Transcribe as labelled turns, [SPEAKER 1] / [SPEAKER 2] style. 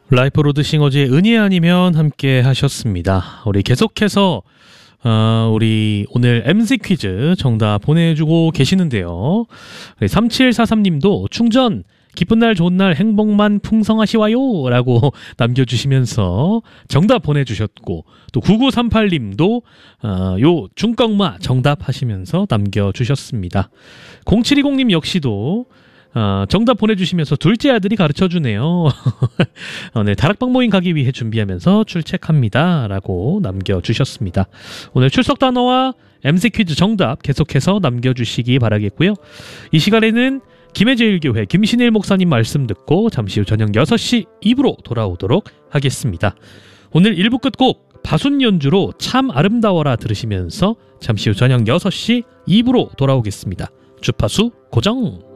[SPEAKER 1] 라이프 로드 싱어즈의 은희 아니면 함께 하셨습니다. 우리 계속해서 우리 오늘 MC 퀴즈 정답 보내주고 계시는데요. 3743님도 충전 기쁜 날 좋은 날 행복만 풍성하시와요 라고 남겨주시면서 정답 보내주셨고, 또 9938님도 요 중꺽마 정답 하시면서 남겨주셨습니다. 0720님 역시도 정답 보내주시면서 둘째 아들이 가르쳐주네요. 네, 다락방 모임 가기 위해 준비하면서 출첵합니다 라고 남겨주셨습니다. 오늘 출석 단어와 MC 퀴즈 정답 계속해서 남겨주시기 바라겠고요. 이 시간에는 김해제일교회 김신일 목사님 말씀 듣고 잠시 후 저녁 6시 2부로 돌아오도록 하겠습니다. 오늘 1부 끝곡 바순 연주로 참 아름다워라 들으시면서 잠시 후 저녁 6시 2부로 돌아오겠습니다. 주파수 고정.